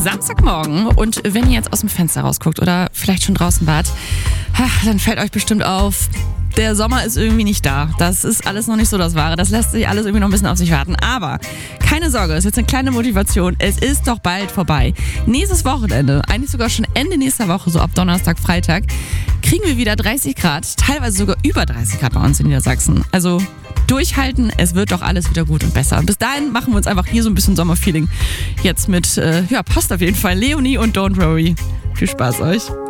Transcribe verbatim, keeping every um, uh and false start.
Samstagmorgen und wenn ihr jetzt aus dem Fenster rausguckt oder vielleicht schon draußen wart, dann fällt euch bestimmt auf, der Sommer ist irgendwie nicht da. Das ist alles noch nicht so das Wahre. Das lässt sich alles irgendwie noch ein bisschen auf sich warten. Aber keine Sorge, es ist jetzt eine kleine Motivation. Es ist doch bald vorbei. Nächstes Wochenende, eigentlich sogar schon Ende nächster Woche, so ab Donnerstag, Freitag, kriegen wir wieder dreißig Grad, teilweise sogar über dreißig Grad bei uns in Niedersachsen. Also durchhalten, es wird doch alles wieder gut und besser. Und bis dahin machen wir uns einfach hier so ein bisschen Sommerfeeling. Jetzt mit, äh, ja, passt auf jeden Fall, Leonie und Don't Worry. Viel Spaß euch.